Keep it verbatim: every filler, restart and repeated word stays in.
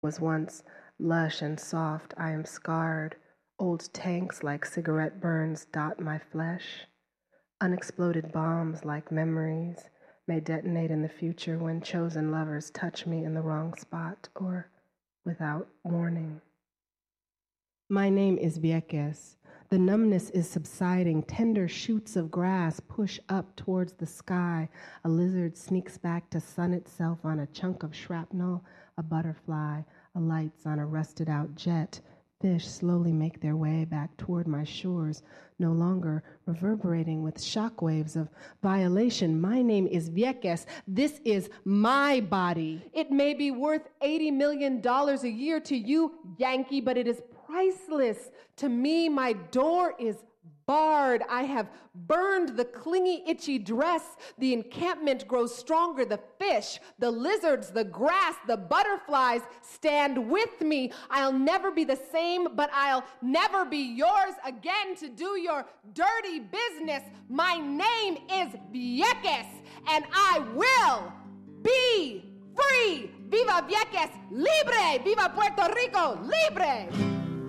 Was once lush and soft, I am scarred. Old tanks like cigarette burns dot my flesh. Unexploded bombs like memories may detonate in the future when chosen lovers touch me in the wrong spot or without warning. My name is Vieques. The numbness is subsiding. Tender shoots of grass push up towards the sky. A lizard sneaks back to sun itself on a chunk of shrapnel. A butterfly alights on a rusted out jet. Fish slowly make their way back toward my shores, no longer reverberating with shockwaves of violation. My name is Vieques. This is my body. It may be worth eighty million dollars a year to you, Yankee, but it is priceless. To me, my door is barred. I have burned the clingy, itchy dress. The encampment grows stronger. The fish, the lizards, the grass, the butterflies stand with me. I'll never be the same, but I'll never be yours again to do your dirty business. My name is Vieques, and I will be free. Viva Vieques, libre! Viva Puerto Rico, libre!